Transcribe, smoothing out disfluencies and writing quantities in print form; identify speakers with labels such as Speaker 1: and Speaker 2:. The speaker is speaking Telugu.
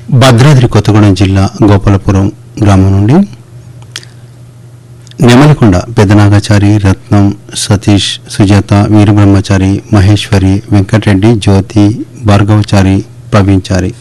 Speaker 1: భద్రాద్రి కొత్తగూడెం జిల్లా గోపాలపురం గ్రామం నుండి నెమలికొండ పెదనాగాచారి, రత్నం, సతీష్, సుజాత, వీరబ్రహ్మచారి, మహేశ్వరి, వెంకటరెడ్డి, జ్యోతి, భార్గవచారి, ప్రవీణ్చారి.